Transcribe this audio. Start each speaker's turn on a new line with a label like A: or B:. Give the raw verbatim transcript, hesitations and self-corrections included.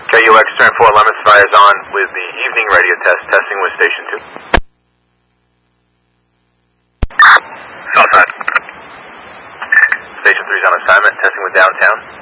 A: K U X turn four, Lemons Fire is on with the evening radio test, testing with station two. Southside. Station three is on assignment, testing with downtown.